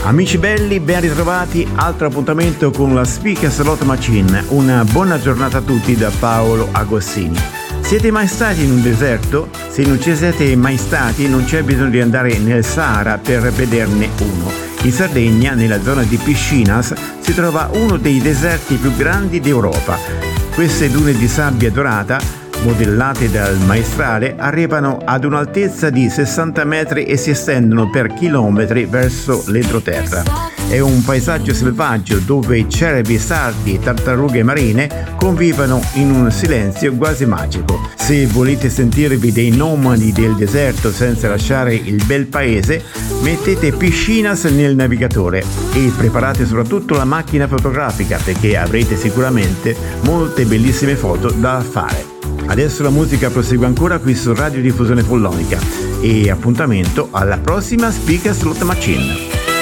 Amici belli, ben ritrovati, altro appuntamento con la Speaker Slot Machine. Una buona giornata a tutti da Paolo Agostini. Siete mai stati in un deserto? Se non ci siete mai stati non c'è bisogno di andare nel Sahara per vederne uno. In Sardegna, nella zona di Piscinas, si trova uno dei deserti più grandi d'Europa. Queste dune di sabbia dorata, modellate dal maestrale, arrivano ad un'altezza di 60 metri e si estendono per chilometri verso l'entroterra. È un paesaggio selvaggio dove cervi, sardi e tartarughe marine convivono in un silenzio quasi magico. Se volete sentirvi dei nomadi del deserto senza lasciare il bel paese, mettete Piscinas nel navigatore e preparate soprattutto la macchina fotografica, perché avrete sicuramente molte bellissime foto da fare. Adesso la musica prosegue ancora qui su Radio Diffusione Follonica e appuntamento alla prossima Speaker Slot Machine.